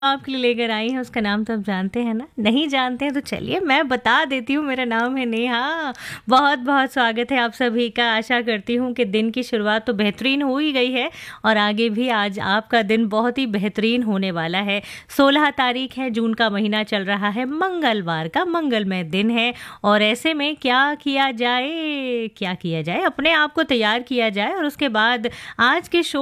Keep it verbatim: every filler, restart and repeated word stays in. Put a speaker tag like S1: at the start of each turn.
S1: आपके लिए लेकर आई हैं, उसका नाम तो आप जानते हैं ना? नहीं जानते हैं तो चलिए मैं बता देती हूँ, मेरा नाम है नेहा। बहुत बहुत स्वागत है आप सभी का। आशा करती हूँ कि दिन की शुरुआत तो बेहतरीन हो ही गई है और आगे भी आज आपका दिन बहुत ही बेहतरीन होने वाला है। सोलह तारीख है, जून का महीना चल रहा है, मंगलवार का मंगलमय दिन है और ऐसे में क्या किया जाए क्या किया जाए अपने आप को तैयार किया जाए और उसके बाद आज के शो